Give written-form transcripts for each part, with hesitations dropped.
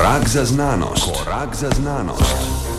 Korak za znanost. Korak za znanost.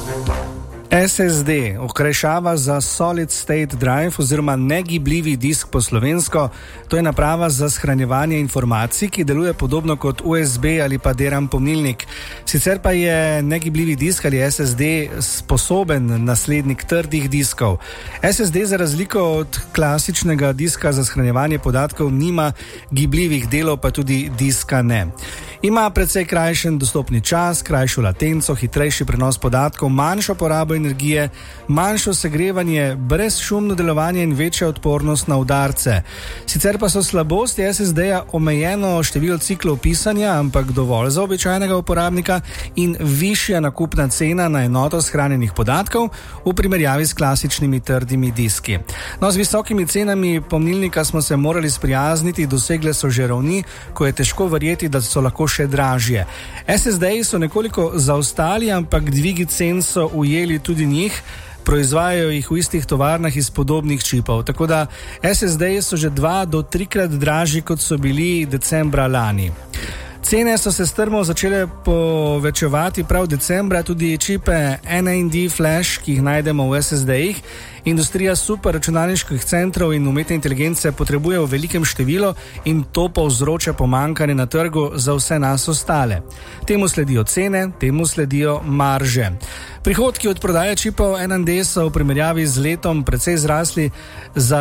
SSD, okrajšava za Solid State Drive oziroma negibljivi disk po slovensko, to je naprava za shranjevanje informacij, ki deluje podobno kot USB ali pa DRAM pomnilnik. Sicer pa je negibljivi disk ali SSD sposoben naslednik trdih diskov. SSD za razliko od klasičnega diska za shranjevanje podatkov nima gibljivih delov, pa tudi diska ne. Ima precej krajšen dostopni čas, krajšo latenco, hitrejši prenos podatkov, manjšo porabo energije, manjšo segrevanje, brezšumno delovanje in večja odpornost na udarce. Sicer pa so slabosti SSD-ja omejeno število ciklov pisanja, ampak dovolj za običajnega uporabnika in višja nakupna cena na enoto shranjenih podatkov v primerjavi s klasičnimi trdimi diski. No, z visokimi cenami pomnilnika smo se morali sprijazniti, dosegle so že ravni, ko je težko verjeti, da so lahko še dražje. SSD-ji so nekoliko zaostali, ampak dvigi cen so ujeli tudi njih, proizvajajo jih v istih tovarnah iz podobnih čipov, tako da SSD-ji so že 2 do 3-krat dražji, kot so bili decembra lani. Cene so se strmo začele povečevati prav decembra, tudi čipe NAND flash, ki jih najdemo v SSD-jih. Industrija superračunalniških centrov in umetne inteligence potrebuje v velikem številu in to povzroča pomanjkanje na trgu za vse nas ostale. Temu sledijo cene, temu sledijo marže. Prihodki od prodaje čipov NAND so v primerjavi z letom precej zrasli za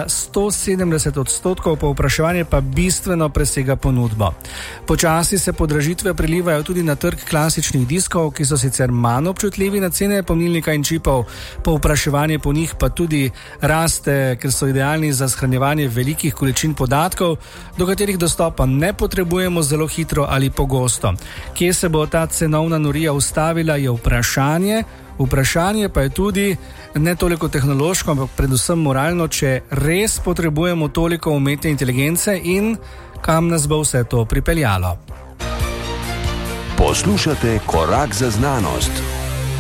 170%, povpraševanje pa bistveno presega ponudbo. Počasi se podražitve prilivajo tudi na trg klasičnih diskov, ki so sicer manj občutljivi na cene pomnilnika in čipov, povpraševanje po njih pa tudi raste, ker so idealni za shranjevanje velikih količin podatkov, do katerih dostopa ne potrebujemo zelo hitro ali pogosto. Kje se bo ta cenovna norija ustavila, je vprašanje. Vprašanje pa je tudi ne toliko tehnološko, ampak predvsem moralno, če res potrebujemo toliko umetne inteligence in kam nas bo vse to pripeljalo. Poslušate Korak za znanost.